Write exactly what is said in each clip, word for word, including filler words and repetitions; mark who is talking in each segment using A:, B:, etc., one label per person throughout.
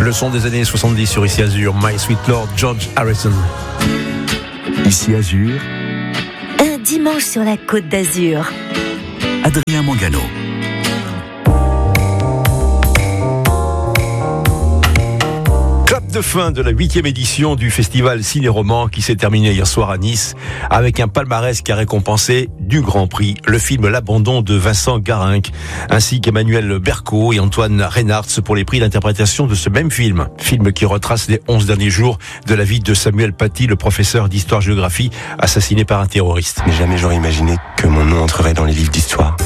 A: Le son des années soixante-dix sur Ici Azur, My Sweet Lord, George Harrison.
B: Ici Azur,
C: un dimanche sur la Côte d'Azur.
B: Adrien Mangano.
A: Clap de fin de la huitième édition du festival Ciné-Roman qui s'est terminé hier soir à Nice avec un palmarès qui a récompensé du Grand Prix le film L'Abandon de Vincent Garinck ainsi qu'Emmanuel Berco et Antoine Reynards pour les prix d'interprétation de ce même film. Film qui retrace les onze derniers jours de la vie de Samuel Paty, le professeur d'histoire-géographie assassiné par un terroriste.
D: Mais jamais j'aurais imaginé que mon nom entrerait dans les livres d'histoire.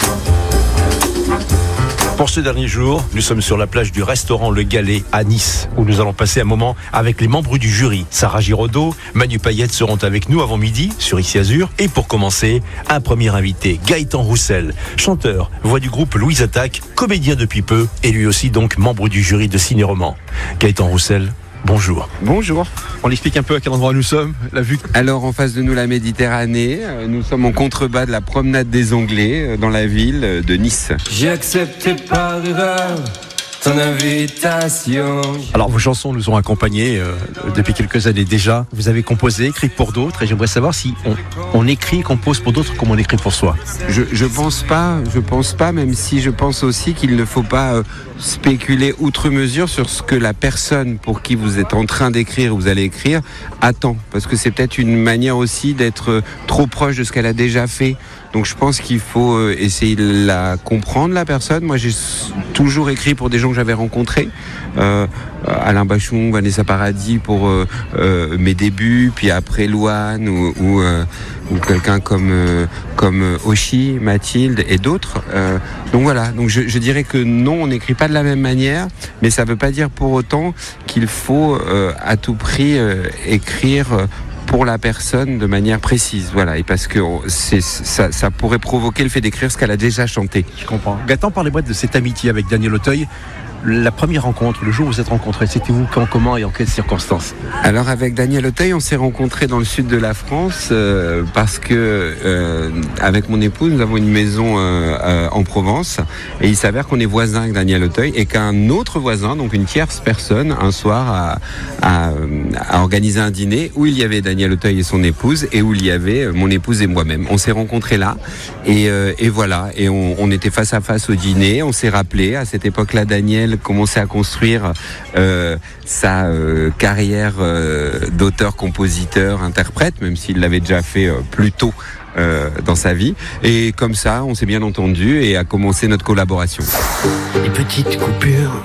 A: Pour ce dernier jour, nous sommes sur la plage du restaurant Le Galet à Nice, où nous allons passer un moment avec les membres du jury. Sarah Giraudot, Manu Payette seront avec nous avant midi sur Ici Azur. Et pour commencer, un premier invité, Gaëtan Roussel, chanteur, voix du groupe Louise Attaque, comédien depuis peu, et lui aussi donc membre du jury de Ciné-Roman. Gaëtan Roussel, bonjour.
E: Bonjour.
A: On explique un peu à quel endroit nous sommes, la vue.
E: Alors en face de nous la Méditerranée, nous sommes en contrebas de la promenade des Anglais dans la ville de Nice.
F: J'ai accepté par erreur ton invitation.
A: Alors vos chansons nous ont accompagnés euh, depuis quelques années déjà. Vous avez composé, écrit pour d'autres, et j'aimerais savoir si on, on écrit, compose pour d'autres comme on écrit pour soi.
E: Je, je pense pas, je pense pas, même si je pense aussi qu'il ne faut pas euh, spéculer outre mesure sur ce que la personne pour qui vous êtes en train d'écrire, vous allez écrire, attend. Parce que c'est peut-être une manière aussi d'être euh, trop proche de ce qu'elle a déjà fait. Donc je pense qu'il faut euh, essayer de la comprendre, la personne. Moi j'ai s- toujours écrit pour des gens que j'avais rencontrés. Euh, Alain Bachung, Vanessa Paradis pour euh, euh, mes débuts, puis après Louane ou, ou, euh, ou quelqu'un comme, euh, comme Oshi, Mathilde et d'autres. Euh, donc voilà, donc je, je dirais que non, on n'écrit pas de la même manière, mais ça ne veut pas dire pour autant qu'il faut euh, à tout prix euh, écrire euh, pour la personne de manière précise, voilà, et parce que c'est, ça, ça pourrait provoquer le fait d'écrire ce qu'elle a déjà chanté.
A: Je comprends. Gaëtan, parlez-moi de cette amitié avec Daniel Auteuil. La première rencontre, le jour où vous êtes rencontrés, c'était où, quand, comment et en quelles circonstances?
E: Alors avec Daniel Auteuil, on s'est rencontrés dans le sud de la France euh, parce que euh, avec mon épouse, nous avons une maison euh, euh, en Provence et il s'avère qu'on est voisins avec Daniel Auteuil et qu'un autre voisin, donc une tierce personne, un soir a, a, a organisé un dîner où il y avait Daniel Auteuil et son épouse et où il y avait mon épouse et moi-même. On s'est rencontrés là et, euh, et voilà, et on, on était face à face au dîner, on s'est rappelé à cette époque-là Daniel commençait à construire euh, sa euh, carrière euh, d'auteur, compositeur, interprète, même s'il l'avait déjà fait euh, plus tôt euh, dans sa vie. Et comme ça, on s'est bien entendu et a commencé notre collaboration.
F: Les petites coupures,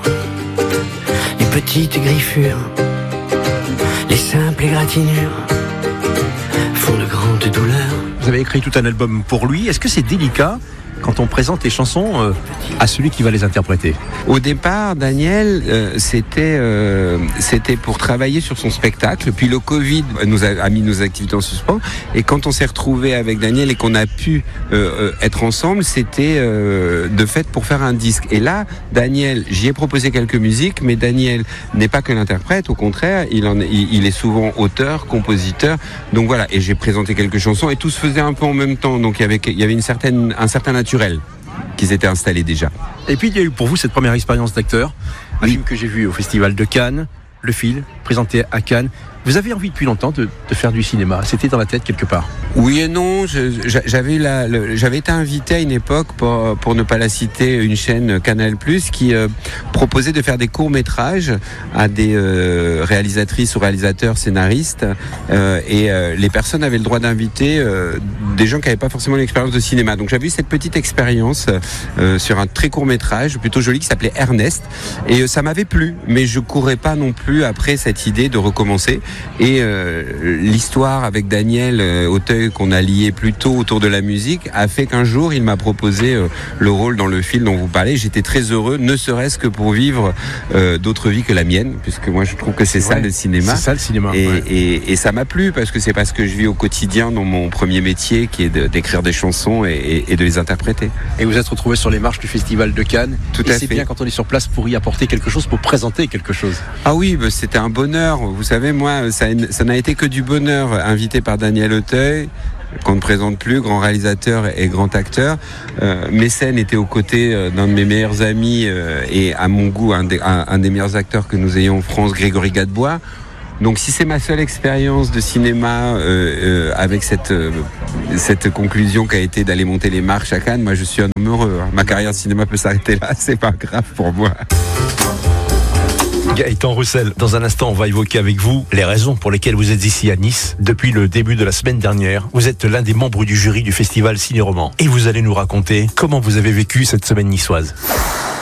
F: les petites griffures, les simples égratignures font de grandes douleurs.
A: Vous avez écrit tout un album pour lui. Est-ce que c'est délicat quand on présente les chansons euh, à celui qui va les interpréter?
E: Au départ, Daniel, euh, c'était euh, c'était pour travailler sur son spectacle. Puis le Covid nous a, a mis nos activités en suspens. Et quand on s'est retrouvé avec Daniel et qu'on a pu euh, être ensemble, c'était euh, de fait pour faire un disque. Et là, Daniel, j'y ai proposé quelques musiques, mais Daniel n'est pas que l'interprète. Au contraire, il, en, il, il est souvent auteur, compositeur. Donc voilà. Et j'ai présenté quelques chansons et tout se faisait un peu en même temps. Donc il y avait, il y avait une certaine, un certain naturel qui s'était installé déjà.
A: Et puis il y a eu pour vous cette première expérience d'acteur, un
E: Oui.
A: film que j'ai vu au Festival de Cannes, Le Fil, présenté à Cannes. Vous avez envie depuis longtemps de, de faire du cinéma, c'était dans la tête quelque part?
E: Oui et non, je, j'avais, la, le, j'avais été invité à une époque, pour, pour ne pas la citer, une chaîne Canal plus, qui euh, proposait de faire des courts-métrages à des euh, réalisatrices ou réalisateurs, scénaristes, euh, et euh, les personnes avaient le droit d'inviter euh, des gens qui n'avaient pas forcément l'expérience de cinéma. Donc j'avais eu cette petite expérience euh, sur un très court-métrage, plutôt joli, qui s'appelait Ernest, et euh, ça m'avait plu, mais je courais pas non plus après cette idée de recommencer. Et euh, l'histoire avec Daniel euh, Auteuil qu'on a lié plus tôt autour de la musique a fait qu'un jour il m'a proposé euh, le rôle dans le film dont vous parlez. J'étais très heureux, ne serait-ce que pour vivre euh, d'autres vies que la mienne, puisque moi je trouve que c'est ça
A: ouais,
E: le cinéma.
A: C'est ça le cinéma.
E: Et,
A: ouais.
E: et, et ça m'a plu parce que c'est parce que je vis au quotidien dans mon premier métier qui est de, d'écrire des chansons et, et de les interpréter.
A: Et vous êtes retrouvé sur les marches du Festival de Cannes.
E: Tout
A: et
E: à
A: c'est
E: fait.
A: bien quand on est sur place pour y apporter quelque chose, pour présenter quelque chose.
E: Ah oui, bah c'était un bonheur. Vous savez, moi, ça, ça n'a été que du bonheur. Invité par Daniel Auteuil, qu'on ne présente plus, grand réalisateur et grand acteur. Euh, Mécène était aux côtés euh, d'un de mes meilleurs amis euh, et à mon goût un des, un, un des meilleurs acteurs que nous ayons en France, Grégory Gadebois. Donc si c'est ma seule expérience de cinéma euh, euh, avec cette, euh, cette conclusion qui a été d'aller monter les marches à Cannes, moi je suis un homme heureux. Hein. Ma carrière de cinéma peut s'arrêter là, c'est pas grave pour moi.
A: Gaëtan Roussel, dans un instant, on va évoquer avec vous les raisons pour lesquelles vous êtes ici à Nice. Depuis le début de la semaine dernière, vous êtes l'un des membres du jury du festival Ciné-Roman. Et vous allez nous raconter comment vous avez vécu cette semaine niçoise.